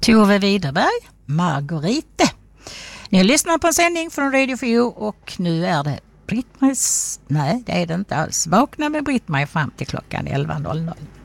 Tove Widerberg, Margarete. Ni lyssnar på en sändning från Radio 4 och nu är det Britt-Maries... Nej, det är det inte alls. Vakna med Britt-Marie fram till klockan 11.00.